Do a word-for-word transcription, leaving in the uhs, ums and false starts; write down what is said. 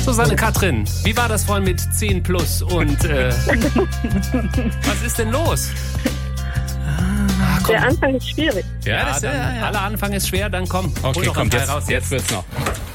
Susanne Katrin, wie war das vorhin mit zehn plus und äh, was ist denn los? Ah, Der Anfang ist schwierig. Ja, Ja, das, ja, dann, ja. aller Anfang ist schwer, dann komm, hol Okay, doch komm, einen Teil jetzt, raus. jetzt wird's noch.